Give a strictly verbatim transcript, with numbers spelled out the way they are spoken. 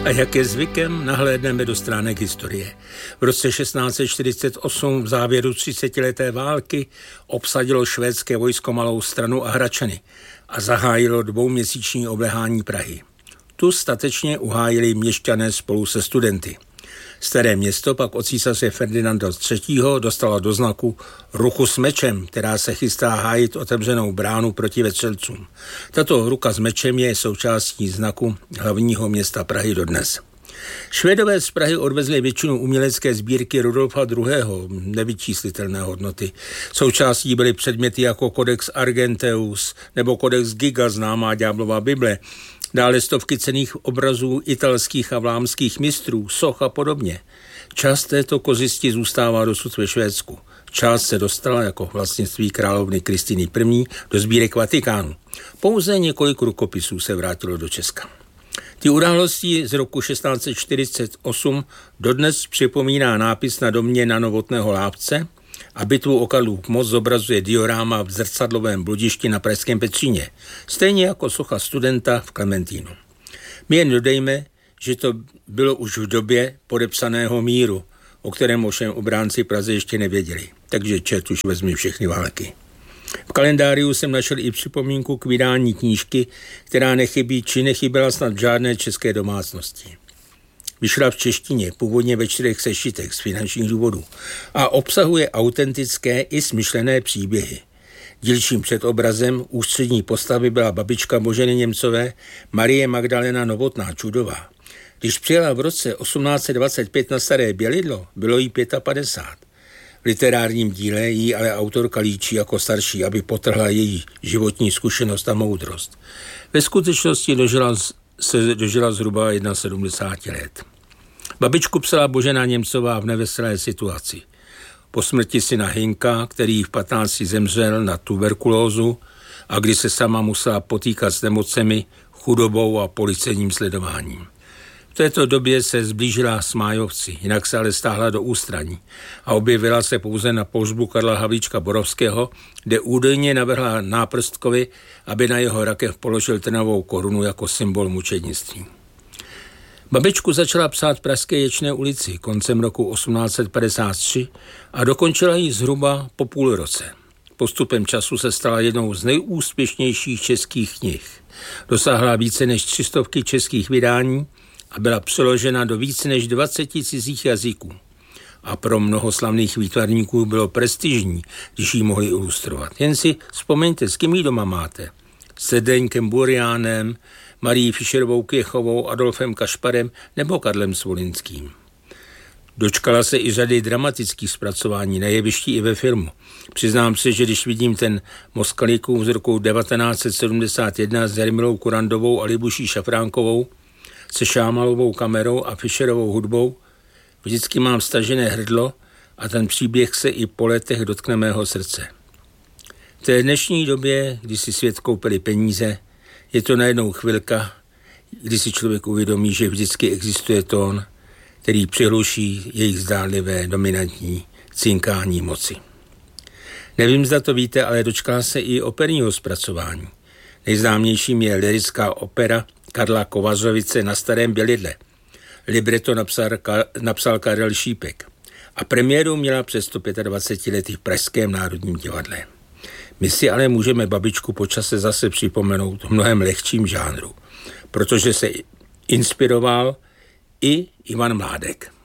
A jak je zvykem, nahlédneme do stránek historie. V roce šestnáct set čtyřicet osm v závěru třicetileté války obsadilo švédské vojsko Malou Stranu a Hradčany a zahájilo dvouměsíční obléhání Prahy. Tu statečně uhájili měšťané spolu se studenty. Staré město pak od císaře Ferdinanda třetího dostala do znaku ruku s mečem, která se chystá hájit otevřenou bránu proti vetřelcům. Tato ruka s mečem je součástí znaku hlavního města Prahy dodnes. Švédové z Prahy odvezli většinu umělecké sbírky Rudolfa druhého. nevyčíslitelné hodnoty. Součástí byly předměty jako Codex Argenteus nebo Codex Giga, známá ďáblova Bible, dále stovky cenných obrazů italských a vlámských mistrů, soch a podobně. Část této kořisti zůstává dosud ve Švédsku. Část se dostala jako vlastnictví královny Kristýny první. do sbírek Vatikánu. Pouze několik rukopisů se vrátilo do Česka. Ty události z roku šestnáct set čtyřicet osm dodnes připomíná nápis na domě na Novotného Lápce a bitvu o Karlův most zobrazuje dioráma v zrcadlovém bludišti na pražském Petříně, stejně jako socha studenta v Klementínu. My jen dodejme, že to bylo už v době podepsaného míru, o kterém ovšem obránci Praze ještě nevěděli. Takže čert už vezmi všechny války. V kalendáriu jsem našel i připomínku k vydání knížky, která nechybí či nechyběla snad v žádné české domácnosti. Vyšla v češtině, původně ve čtyřech sešitech z finančních důvodů a obsahuje autentické i smyšlené příběhy. Dílčím předobrazem ústřední postavy byla babička Boženy Němcové Marie Magdalena Novotná Čudová. Když přijela v roce osmnáct set dvacet pět na Staré Bělidlo, bylo jí padesát pět. V literárním díle jí ale autorka líčí jako starší, aby potrhla její životní zkušenost a moudrost. Ve skutečnosti dožila, se dožila zhruba sedmdesát jedna let. Babičku psala Božena Němcová v neveselé situaci. Po smrti syna Hynka, který v patnácti zemřel na tuberkulózu a kdy se sama musela potýkat s nemocemi, chudobou a policejním sledováním. V této době se zblížila s Májovci, jinak se ale stáhla do ústraní a objevila se pouze na pohřbu Karla Havlíčka Borovského, kde údajně navrhla náprstkovi, aby na jeho rakev položil trnovou korunu jako symbol mučednictví. Babičku začala psát v pražské Ječné ulici koncem roku osmnáct set padesát tři a dokončila ji zhruba po půl roce. Postupem času se stala jednou z nejúspěšnějších českých knih. Dosáhla více než tři stovky českých vydání a byla přeložena do více než dvaceti cizích jazyků. A pro mnoho slavných výtvarníků bylo prestižní, když ji mohli ilustrovat. Jen si vzpomeňte, s kým ji doma máte. S Zdeňkem Buriánem, Marií Fischerovou Kěchovou, Adolfem Kašparem nebo Karlem Svolinským. Dočkala se i řady dramatických zpracování na jevišti i ve filmu. Přiznám se, že když vidím ten Moskalikův z roku devatenáct set sedmdesát jedna s Jarmilou Kurandovou a Libuší Šafránkovou, se Šámalovou kamerou a Fischerovou hudbou, vždycky mám stažené hrdlo a ten příběh se i po letech dotkne mého srdce. V té dnešní době, kdy si svět koupili peníze, je to najednou chvilka, kdy si člověk uvědomí, že vždycky existuje tón, který přihluší jejich zdánlivé dominantní cinkání moci. Nevím, zda to víte, ale dočkala se i operního zpracování. Nejznámějším je lyrická opera Karla Kovařovice Na Starém Bělidle. Libreto napsal, napsal Karel Šípek a premiéru měla přes sto dvacet pět let v Pražském národním divadle. My si ale můžeme babičku po čase zase připomenout v mnohem lehčím žánru, protože se inspiroval i Ivan Mládek.